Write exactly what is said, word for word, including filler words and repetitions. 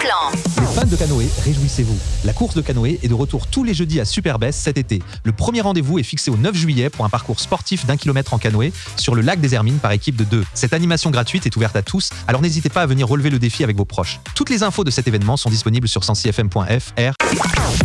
clan. Les fans de canoë, réjouissez-vous. La course de canoë est de retour tous les jeudis à Superbès cet été. Le premier rendez-vous est fixé au neuf juillet pour un parcours sportif d'un kilomètre en canoë sur le lac des Hermines par équipe de deux. Cette animation gratuite est ouverte à tous, alors n'hésitez pas à venir relever le défi avec vos proches. Toutes les infos de cet événement sont disponibles sur cent six f m point f r.